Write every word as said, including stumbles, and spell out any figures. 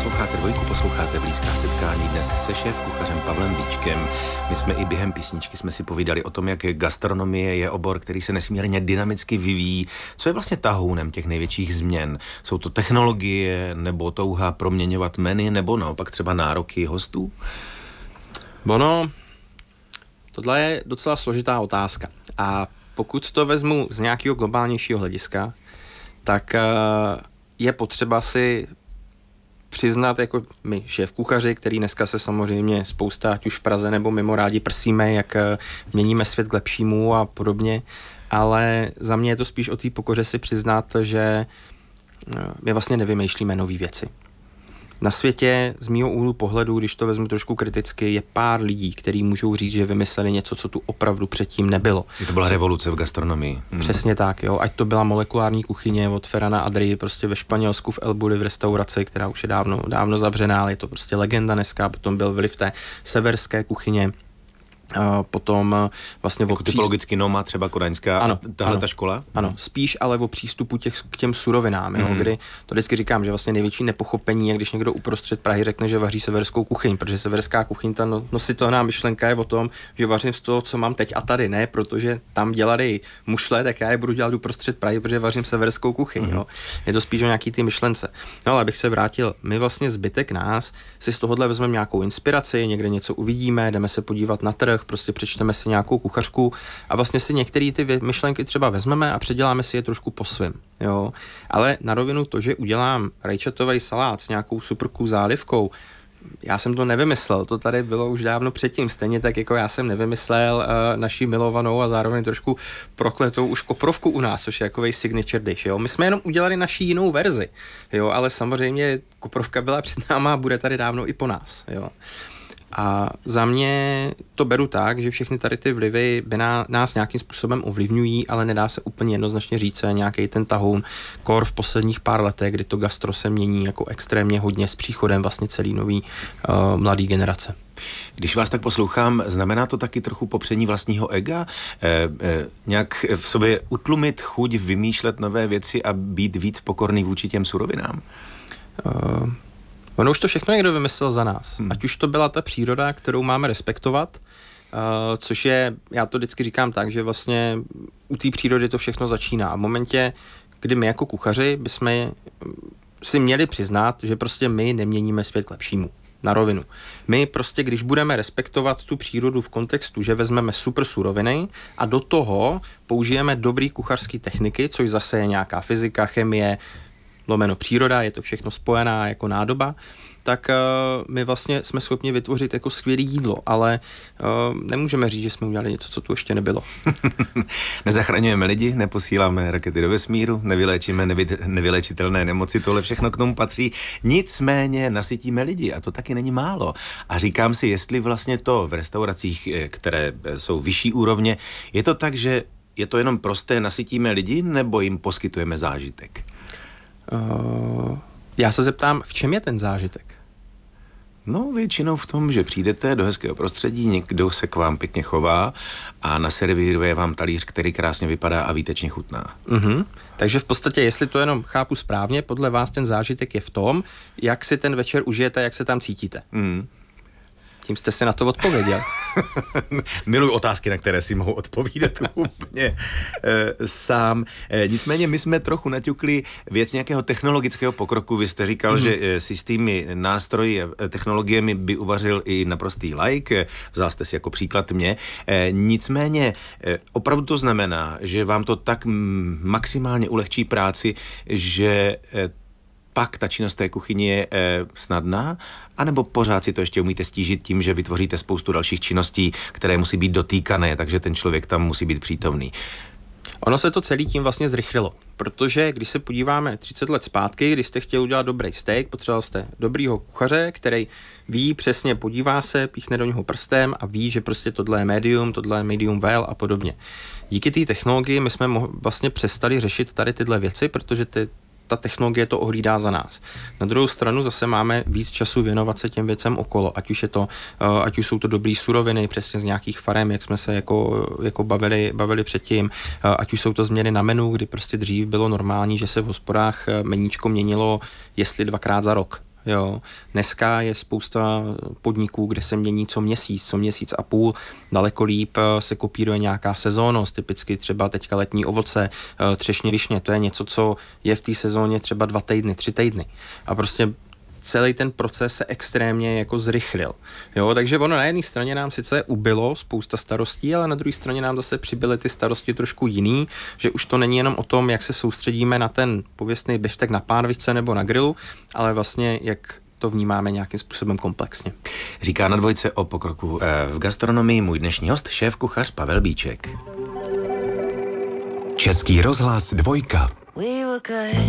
Posloucháte Dvojku, posloucháte Blízká setkání dnes se šéfkuchařem Pavlem Víčkem. My jsme i během písničky jsme si povídali o tom, jak gastronomie je obor, který se nesmírně dynamicky vyvíjí. Co je vlastně tahounem těch největších změn? Jsou to technologie, nebo touha proměňovat menu, nebo naopak třeba nároky hostů? Ono, tohle je docela složitá otázka. A pokud to vezmu z nějakého globálnějšího hlediska, tak je potřeba si přiznat, jako my šéfkuchaři, který dneska se samozřejmě spousta, ať už v Praze nebo mimo rádi prsíme, jak měníme svět k lepšímu a podobně, ale za mě je to spíš o té pokoře si přiznat, že my vlastně nevymýšlíme nový věci. Na světě z mýho úhlu pohledu, když to vezmu trošku kriticky, je pár lidí, kteří můžou říct, že vymysleli něco, co tu opravdu předtím nebylo. To byla revoluce v gastronomii. Hmm. Přesně tak, jo. Ať to byla molekulární kuchyně od Ferrana Adrii prostě ve Španělsku v El Bulli v restauraci, která už je dávno, dávno zavřená, ale je to prostě legenda dneska. Potom byl vliv té severské kuchyně. Uh, potom uh, vlastně jako o přístupu... typologicky Noma, třeba kodaňská, ano, tahle ano, ta škola? Ano, spíš ale o přístupu těch, k těm surovinám, mm. jo, kdy to vždycky říkám, že vlastně největší nepochopení je, když někdo uprostřed Prahy řekne, že vaří severskou kuchyň, protože severská kuchyň, ta no, nositelná myšlenka je o tom, že vařím z toho, co mám teď a tady, ne, protože tam dělají mušle, tak já je budu dělat uprostřed Prahy, protože vařím severskou kuchyň, mm. jo. Je to spíš o nějaký ty myšlence. No ale abych se vrátil, my vlastně zbytek nás si z tohohle vezmeme nějakou inspiraci, někde něco uvidíme, jdeme se podívat na trh, prostě přečteme si nějakou kuchařku a vlastně si některé ty myšlenky třeba vezmeme a předěláme si je trošku po svém, jo. Ale na rovinu to, že udělám rajčatový salát s nějakou superkou zálivkou, já jsem to nevymyslel, to tady bylo už dávno předtím, stejně tak jako já jsem nevymyslel uh, naši milovanou a zároveň trošku prokletou už koprovku u nás, což je jakovej signature dish, jo. My jsme jenom udělali naši jinou verzi, jo, ale samozřejmě koprovka byla před náma a bude tady dávno i po nás, jo. A za mě to beru tak, že všechny tady ty vlivy by nás nějakým způsobem ovlivňují, ale nedá se úplně jednoznačně říct, že nějaký ten tahoun kor v posledních pár letech, kdy to gastro se mění jako extrémně hodně s příchodem vlastně celý nový uh, mladý generace. Když vás tak poslouchám, znamená to taky trochu popření vlastního ega? E, e, nějak v sobě utlumit chuť, vymýšlet nové věci a být víc pokorný vůči těm surovinám? Uh... Ono už to všechno někdo vymyslel za nás. Hmm. Ať už to byla ta příroda, kterou máme respektovat, uh, což je, já to vždycky říkám tak, že vlastně u té přírody to všechno začíná. A v momentě, kdy my jako kuchaři bychom si měli přiznat, že prostě my neměníme svět k lepšímu. Na rovinu. My prostě, když budeme respektovat tu přírodu v kontextu, že vezmeme super suroviny a do toho použijeme dobrý kuchařský techniky, což zase je nějaká fyzika, chemie, lomeno příroda, je to všechno spojená jako nádoba, tak uh, my vlastně jsme schopni vytvořit jako skvělé jídlo, ale uh, nemůžeme říct, že jsme udělali něco, co tu ještě nebylo. Nezachraňujeme lidi, neposíláme rakety do vesmíru, nevyléčíme nevy, nevyléčitelné nemoci, tohle všechno k tomu patří. Nicméně nasytíme lidi a to taky není málo. A říkám si, jestli vlastně to v restauracích, které jsou vyšší úrovně, je to tak, že je to jenom prosté nasytíme lidi, nebo jim poskytujeme zážitek? Uh, já se zeptám, v čem je ten zážitek? No, většinou v tom, že přijdete do hezkého prostředí, někdo se k vám pěkně chová a naservíruje vám talíř, který krásně vypadá a výtečně chutná. Uh-huh. Takže v podstatě, jestli to jenom chápu správně, podle vás ten zážitek je v tom, jak si ten večer užijete, jak se tam cítíte. Uh-huh. Tím jste si na to odpověděl. Miluji otázky, na které si mohu odpovídat úplně e, sám. E, nicméně my jsme trochu naťukli věc nějakého technologického pokroku. Vy jste říkal, mm. že e, si s tými nástroji a technologiemi by uvařil i naprostý laik. Vzal jste si jako příklad mě. E, nicméně e, opravdu to znamená, že vám to tak m, maximálně ulehčí práci, že e, pak ta činnost té kuchyně je e, snadná, anebo pořád si to ještě umíte stížit tím, že vytvoříte spoustu dalších činností, které musí být dotýkané, takže ten člověk tam musí být přítomný. Ono se to celý tím vlastně zrychlilo, protože když se podíváme třicet let zpátky, když jste chtěli udělat dobrý steak, potřeboval jste dobrýho kuchaře, který ví přesně, podívá se, píchne do něho prstem a ví, že prostě tohle je medium, tohle je medium well a podobně. Díky té technologii my jsme mo- vlastně přestali řešit tady tyhle věci, protože ty ta technologie to ohlídá za nás. Na druhou stranu zase máme víc času věnovat se těm věcem okolo, ať už je to, ať už jsou to dobrý suroviny, přesně z nějakých farem, jak jsme se jako, jako bavili, bavili předtím, ať už jsou to změny na menu, kdy prostě dřív bylo normální, že se v hospodách meníčko měnilo jestli dvakrát za rok. Jo. Dneska je spousta podniků, kde se mění co měsíc, co měsíc a půl. Daleko líp se kopíruje nějaká sezónnost, typicky třeba teďka letní ovoce, třešně, višně. To je něco, co je v té sezóně třeba dva týdny, tři týdny. A prostě celý ten proces se extrémně jako zrychlil. Jo, takže ono na jedné straně nám sice ubylo spousta starostí, ale na druhé straně nám zase přibyly ty starosti trošku jiný, že už to není jenom o tom, jak se soustředíme na ten pověstný biftek na pánvičce nebo na grilu, ale vlastně jak to vnímáme nějakým způsobem komplexně. Říká na Dvojce o pokroku v gastronomii můj dnešní host, šéf kuchař Pavel Bíček. Český rozhlas Dvojka.